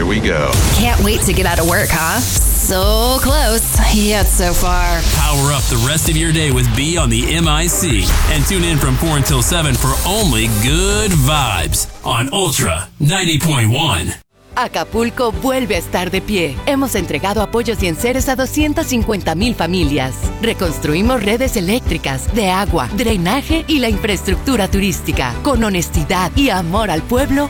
we go. Can't wait to get out of work, huh? So close, yet so far. Power up the rest of your day with B on the MIC. And tune in from 4 until 7 for only good vibes on Ultra 90.1. Acapulco vuelve a estar de pie. Hemos entregado apoyos y enseres a 250,000 familias. Reconstruimos redes eléctricas, de agua, drenaje y la infraestructura turística. Con honestidad y amor al pueblo,